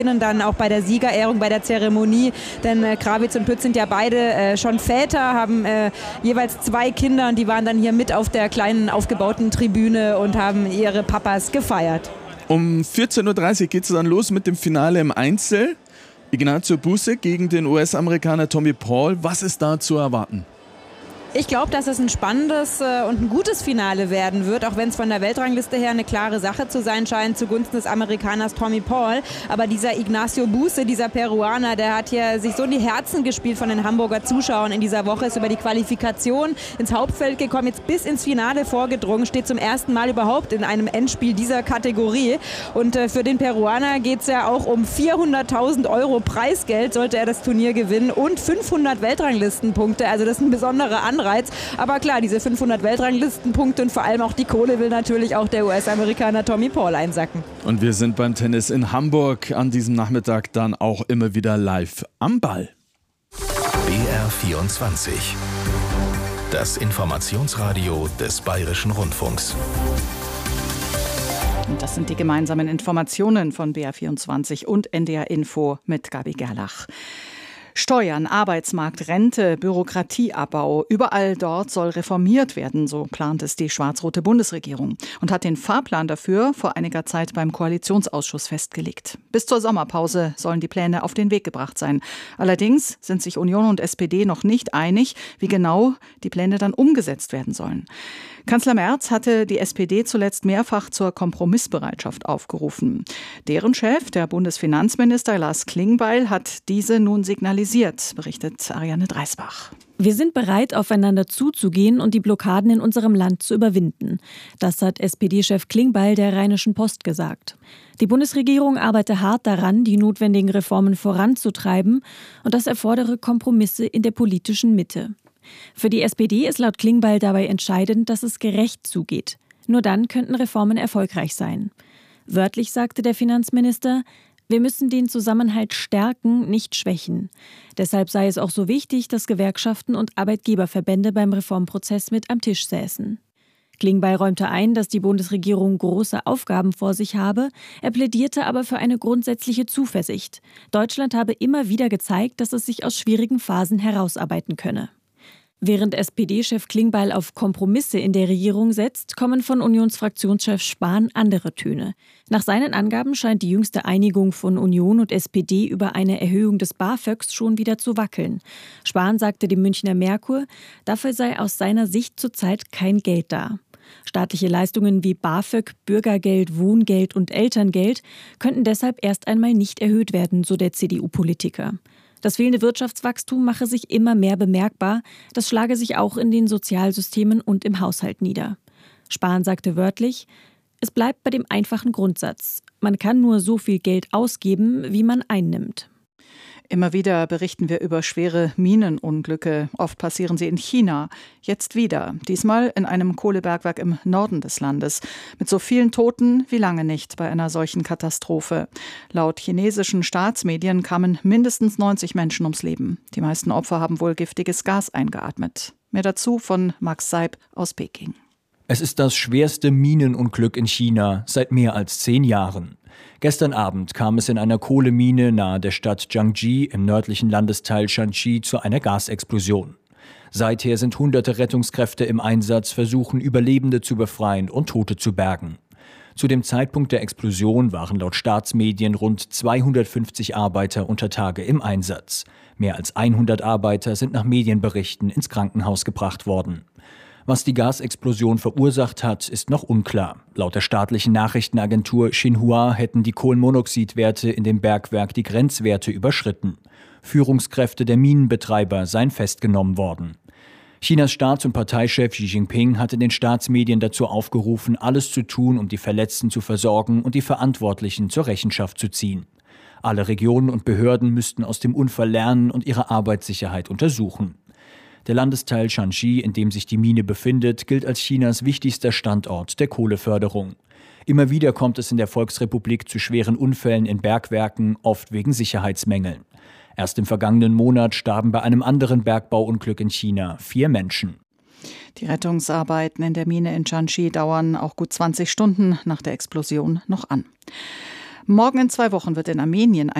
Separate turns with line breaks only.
Dann auch bei der Siegerehrung, bei der Zeremonie, denn Krawitz und Pütz sind ja beide schon Väter, haben jeweils 2 Kinder und die waren dann hier mit auf der kleinen aufgebauten Tribüne und haben ihre Papas gefeiert.
Um 14.30 Uhr geht es dann los mit dem Finale im Einzel. Ignacio Buse gegen den US-Amerikaner Tommy Paul. Was ist da zu erwarten?
Ich glaube, dass es ein spannendes und ein gutes Finale werden wird, auch wenn es von der Weltrangliste her eine klare Sache zu sein scheint, zugunsten des Amerikaners Tommy Paul. Aber dieser Ignacio Buse, dieser Peruaner, der hat hier sich so in die Herzen gespielt von den Hamburger Zuschauern in dieser Woche, ist über die Qualifikation ins Hauptfeld gekommen, jetzt bis ins Finale vorgedrungen, steht zum ersten Mal überhaupt in einem Endspiel dieser Kategorie. Und für den Peruaner geht es ja auch um 400.000 € Preisgeld, sollte er das Turnier gewinnen, und 500 Weltranglistenpunkte. Also das ist ein besonderer Anreiz. Aber klar, diese 500 Weltranglistenpunkte und vor allem auch die Kohle will natürlich auch der US-Amerikaner Tommy Paul einsacken.
Und wir sind beim Tennis in Hamburg an diesem Nachmittag dann auch immer wieder live am Ball.
BR24. Das Informationsradio des Bayerischen Rundfunks.
Und das sind die gemeinsamen Informationen von BR24 und NDR Info mit Gabi Gerlach. Steuern, Arbeitsmarkt, Rente, Bürokratieabbau, überall dort soll reformiert werden, so plant es die schwarz-rote Bundesregierung und hat den Fahrplan dafür vor einiger Zeit beim Koalitionsausschuss festgelegt. Bis zur Sommerpause sollen die Pläne auf den Weg gebracht sein. Allerdings sind sich Union und SPD noch nicht einig, wie genau die Pläne dann umgesetzt werden sollen. Kanzler Merz hatte die SPD zuletzt mehrfach zur Kompromissbereitschaft aufgerufen. Deren Chef, der Bundesfinanzminister Lars Klingbeil, hat diese nun signalisiert, berichtet Ariane Dreisbach.
Wir sind bereit, aufeinander zuzugehen und die Blockaden in unserem Land zu überwinden. Das hat SPD-Chef Klingbeil der Rheinischen Post gesagt. Die Bundesregierung arbeite hart daran, die notwendigen Reformen voranzutreiben, und das erfordere Kompromisse in der politischen Mitte. Für die SPD ist laut Klingbeil dabei entscheidend, dass es gerecht zugeht. Nur dann könnten Reformen erfolgreich sein. Wörtlich sagte der Finanzminister: Wir müssen den Zusammenhalt stärken, nicht schwächen. Deshalb sei es auch so wichtig, dass Gewerkschaften und Arbeitgeberverbände beim Reformprozess mit am Tisch säßen. Klingbeil räumte ein, dass die Bundesregierung große Aufgaben vor sich habe. Er plädierte aber für eine grundsätzliche Zuversicht. Deutschland habe immer wieder gezeigt, dass es sich aus schwierigen Phasen herausarbeiten könne. Während SPD-Chef Klingbeil auf Kompromisse in der Regierung setzt, kommen von Unionsfraktionschef Spahn andere Töne. Nach seinen Angaben scheint die jüngste Einigung von Union und SPD über eine Erhöhung des BAföGs schon wieder zu wackeln. Spahn sagte dem Münchner Merkur, dafür sei aus seiner Sicht zurzeit kein Geld da. Staatliche Leistungen wie BAföG, Bürgergeld, Wohngeld und Elterngeld könnten deshalb erst einmal nicht erhöht werden, so der CDU-Politiker. Das fehlende Wirtschaftswachstum mache sich immer mehr bemerkbar. Das schlage sich auch in den Sozialsystemen und im Haushalt nieder. Spahn sagte wörtlich: Es bleibt bei dem einfachen Grundsatz. Man kann nur so viel Geld ausgeben, wie man einnimmt.
Immer wieder berichten wir über schwere Minenunglücke. Oft passieren sie in China. Jetzt wieder. Diesmal in einem Kohlebergwerk im Norden des Landes. Mit so vielen Toten wie lange nicht bei einer solchen Katastrophe. Laut chinesischen Staatsmedien kamen mindestens 90 Menschen ums Leben. Die meisten Opfer haben wohl giftiges Gas eingeatmet. Mehr dazu von Max Seib aus Peking.
Es ist das schwerste Minenunglück in China seit mehr als 10 Jahren. Gestern Abend kam es in einer Kohlemine nahe der Stadt Jiangji im nördlichen Landesteil Shanxi zu einer Gasexplosion. Seither sind hunderte Rettungskräfte im Einsatz, versuchen Überlebende zu befreien und Tote zu bergen. Zu dem Zeitpunkt der Explosion waren laut Staatsmedien rund 250 Arbeiter unter Tage im Einsatz. Mehr als 100 Arbeiter sind nach Medienberichten ins Krankenhaus gebracht worden. Was die Gasexplosion verursacht hat, ist noch unklar. Laut der staatlichen Nachrichtenagentur Xinhua hätten die Kohlenmonoxidwerte in dem Bergwerk die Grenzwerte überschritten. Führungskräfte der Minenbetreiber seien festgenommen worden. Chinas Staats- und Parteichef Xi Jinping hat in den Staatsmedien dazu aufgerufen, alles zu tun, um die Verletzten zu versorgen und die Verantwortlichen zur Rechenschaft zu ziehen. Alle Regionen und Behörden müssten aus dem Unfall lernen und ihre Arbeitssicherheit untersuchen. Der Landesteil Shanxi, in dem sich die Mine befindet, gilt als Chinas wichtigster Standort der Kohleförderung. Immer wieder kommt es in der Volksrepublik zu schweren Unfällen in Bergwerken, oft wegen Sicherheitsmängeln. Erst im vergangenen Monat starben bei einem anderen Bergbauunglück in China 4 Menschen.
Die Rettungsarbeiten in der Mine in Shanxi dauern auch gut 20 Stunden nach der Explosion noch an. Morgen in 2 Wochen wird in Armenien